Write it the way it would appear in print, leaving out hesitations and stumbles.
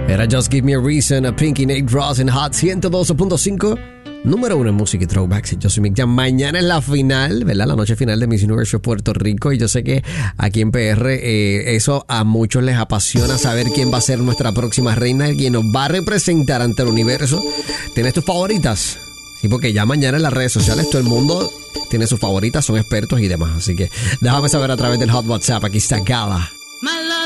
Era Just Give Me a Reason, a Pinky Nate Ross en Hot 102.5. Número 1 en música y throwbacks. Yo soy Mick Jam. Mañana es la final, ¿verdad? La noche final de Miss Universe Puerto Rico. Y yo sé que aquí en PR eso a muchos les apasiona, saber quién va a ser nuestra próxima reina, quién nos va a representar ante el universo. ¿Tienes tus favoritas? Sí, porque ya mañana en las redes sociales todo el mundo tiene sus favoritas, son expertos y demás. Así que déjame saber a través del Hot WhatsApp. Aquí está Gala.